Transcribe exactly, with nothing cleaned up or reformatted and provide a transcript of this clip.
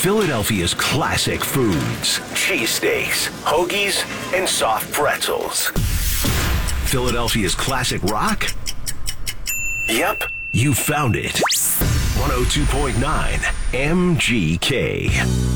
Philadelphia's classic foods. Cheesesteaks, hoagies, and soft pretzels. Philadelphia's classic rock? Yep, you found it. one oh two point nine M G K.